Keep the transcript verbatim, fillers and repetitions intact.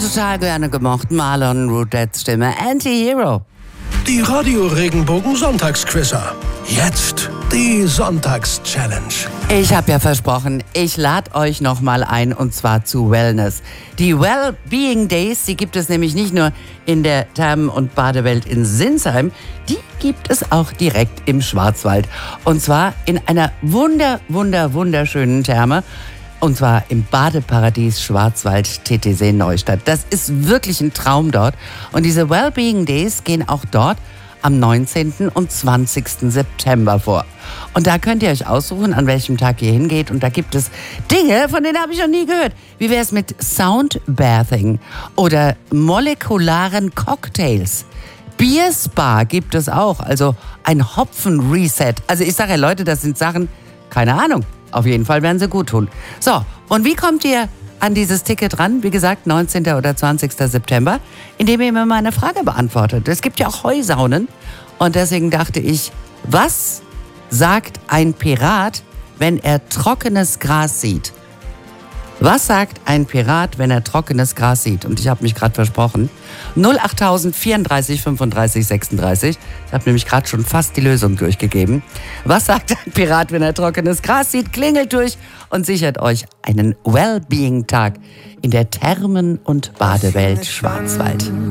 Total gerne gemocht. Marlon Rudets Stimme. Anti-Hero. Die Radio-Regenbogen-Sonntagsquizzer. Jetzt die Sonntags-Challenge. Ich habe ja versprochen, ich lade euch nochmal ein, und zwar zu Wellness. Die Well-Being Days, die gibt es nämlich nicht nur in der Thermen- und Badewelt in Sinsheim, die gibt es auch direkt im Schwarzwald. Und zwar in einer wunder, wunder, wunderschönen Therme. Und zwar im Badeparadies Schwarzwald T T C Neustadt. Das ist wirklich ein Traum dort. Und diese Wellbeing Days gehen auch dort am neunzehnten und zwanzigsten September vor. Und da könnt ihr euch aussuchen, an welchem Tag ihr hingeht. Und da gibt es Dinge, von denen habe ich noch nie gehört. Wie wäre es mit Soundbathing oder molekularen Cocktails? Bierspa gibt es auch, also ein Hopfen-Reset. Also ich sage ja, Leute, das sind Sachen, keine Ahnung. Auf jeden Fall werden sie gut tun. So, und wie kommt ihr an dieses Ticket ran? Wie gesagt, neunzehnten oder zwanzigsten September, indem ihr mir meine Frage beantwortet. Es gibt ja auch Heusaunen. Und deswegen dachte ich, was sagt ein Pirat, wenn er trockenes Gras sieht? Was sagt ein Pirat, wenn er trockenes Gras sieht? Und ich habe mich gerade versprochen. null achttausend vierunddreißig fünfunddreißig sechsunddreißig. Ich habe nämlich gerade schon fast die Lösung durchgegeben. Was sagt ein Pirat, wenn er trockenes Gras sieht? Klingelt durch und sichert euch einen Wellbeing-Tag in der Thermen- und Badewelt Schwarzwald.